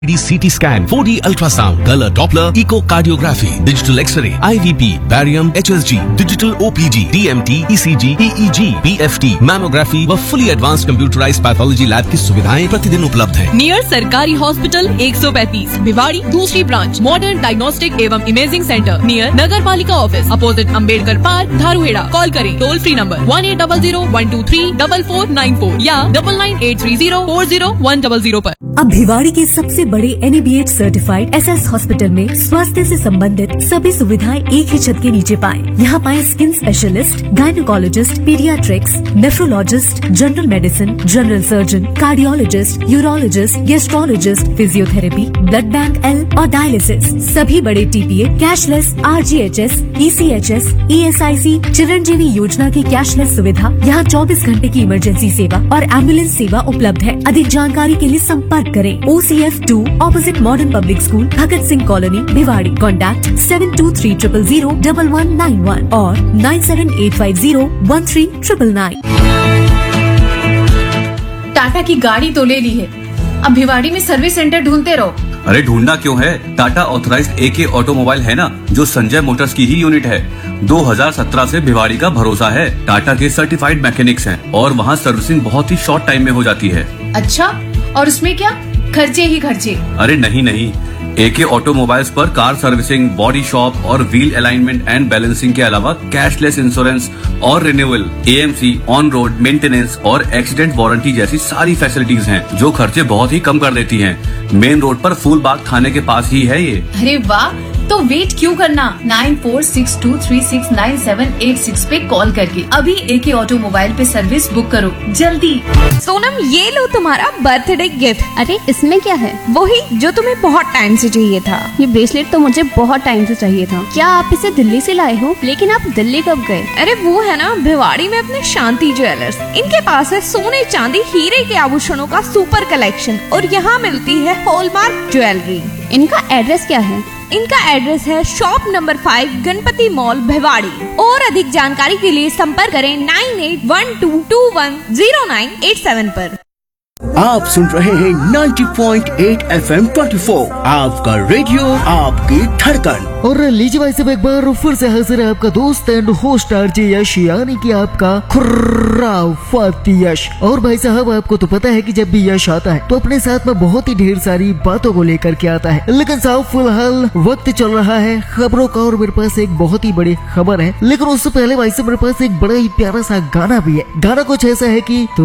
CT scan, 4D ultrasound, color Doppler, echocardiography, digital X-ray, IVP, barium, HSG, digital OPG, DMT, ECG, EEG, BFT, mammography व fully advanced computerized pathology lab की सुविधाएं प्रतिदिन उपलब्ध हैं। Near सरकारी hospital 135 Bhiwadi, दूसरी branch modern diagnostic एवं imaging centre near नगर पालिका office opposite Ambedkar park Dharuhera. Call करें टोल फ्री नंबर 1800-123-4494 या 9983040100 पर। अब भिवाड़ी के सबसे बड़े NABH सर्टिफाइड SS हॉस्पिटल में स्वास्थ्य से संबंधित सभी सुविधाएं एक ही छत के नीचे पाएं। यहाँ पाएं skin specialist, gynaecologist, paediatrics, nephrologist, general medicine, general surgeon, cardiologist, urologist, gastrologist, physiotherapy, blood bank L और डायलिसिस। सभी बड़े TPA, cashless, RGHS, ECHS, ESIC, Chiranjeevi योजना की कैशलेस सुविधा। यहाँ 24 घंटे की इमरजेंसी सेवा और एम्बुलेंस सेवा उपलब्ध है। अधिक जानकारी के लिए संपर्क करें OCF 2 opposite modern public school, Bhagat Singh colony, Bhiwadi. Contact 7230001191 और 9785013999। टाटा की गाड़ी तो ले ली है, अब भिवाड़ी में सर्विस सेंटर ढूंढते रहो। अरे ढूंढना क्यों है, टाटा ऑथराइज्ड AK ऑटोमोबाइल है ना, जो संजय मोटर्स की ही यूनिट है। 2017 से भिवाड़ी का भरोसा है। टाटा के सर्टिफाइड मैकेनिक्स हैं और वहाँ सर्विसिंग बहुत ही शॉर्ट टाइम में हो जाती है। अच्छा, और उसमें क्या खर्चे ही खर्चे? अरे नहीं, AK ऑटोमोबाइल्स पर कार सर्विसिंग, बॉडी शॉप और व्हील अलाइनमेंट एंड बैलेंसिंग के अलावा कैशलेस इंश्योरेंस और renewal, AMC, on road maintenance और एक्सीडेंट वारंटी जैसी सारी फैसिलिटीज हैं, जो खर्चे बहुत ही कम कर देती हैं। मेन रोड पर फूलबाग थाने के पास ही है ये। अरे वाह, तो वेट क्यों करना, 9462369786 पे कॉल करके अभी AK ऑटोमोबाइल पे सर्विस बुक करो जल्दी। सोनम, ये लो तुम्हारा बर्थडे गिफ्ट। अरे इसमें क्या है? वही जो तुम्हें बहुत टाइम से चाहिए था। ये ब्रेसलेट तो मुझे बहुत टाइम से चाहिए था। क्या आप इसे दिल्ली से लाए हो? लेकिन आप दिल्ली कब गए? अरे वो है ना भिवाड़ी में अपने शांति ज्वेलर्स। इनके पास है सोने, चांदी, हीरे के आभूषणों का सुपर कलेक्शन और यहाँ मिलती है हॉलमार्क ज्वेलरी। इनका एड्रेस क्या है? इनका एड्रेस है shop number 5 Ganpati mall Bhiwadi. और अधिक जानकारी के लिए संपर्क करें 9812210987 पर। आप सुन रहे हैं 90.8 FM 24, आपका रेडियो, आपकी धड़कन। और लीजिए भाई साहब, एक बार फिर से हाजिर है आपका दोस्त एंड होस्ट RJ यश, यानी कि आपका खुर्राफात यश। और भाई साहब, आपको तो पता है कि जब भी यश आता है तो अपने साथ में बहुत ही ढेर सारी बातों को लेकर के आता है। लेकिन साहब फिलहाल वक्त चल रहा है खबरों का और मेरे पास एक बहुत ही बड़ी खबर है। लेकिन उससे पहले भाई साहब मेरे पास एक बड़ा ही प्यारा सा गाना भी है। गाना कुछ ऐसा है कि